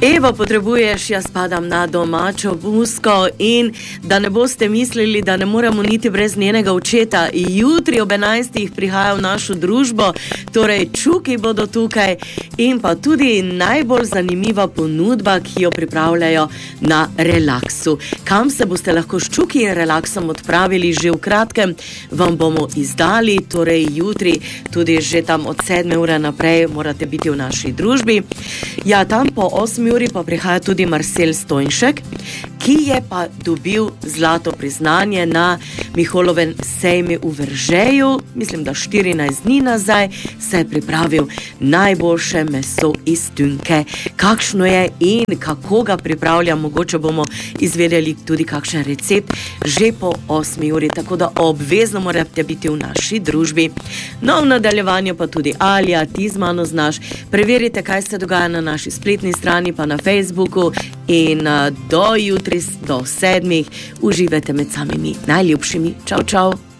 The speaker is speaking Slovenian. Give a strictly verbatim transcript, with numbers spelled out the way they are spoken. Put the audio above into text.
Evo, potrebuješ, jaz padam na domačo musko in da ne boste mislili, da ne moramo niti brez njenega očeta. Jutri ob enajstih prihaja v našo družbo, torej Čuki bodo tukaj in pa tudi najbolj zanimiva ponudba, ki jo pripravljajo na relaksu. Kam se boste lahko s Čuki in relaksom odpravili že v kratkem, vam bomo izdali, torej jutri, tudi že tam od sedme ure naprej morate biti v naši družbi. Ja, tam po osmi uri pa prihaja tudi Marcel Stojnšek, ki je pa dobil zlato priznanje na Miholovem sejmi v Veržeju, mislim, da štirinajst dni nazaj se je pripravil najboljše meso iz tünke. Kakšno je in kako ga pripravlja, mogoče bomo izvedeli tudi kakšen recept že po osmi uri, tako da obvezno morate biti v naši družbi. No, v nadaljevanju pa tudi Alja, ti z mano znaš, preverite, kaj se dogaja na naši spletni strani, pa na Facebooku in do jutri, do sedmih, uživajte med samimi najljubšimi. Čau, čau.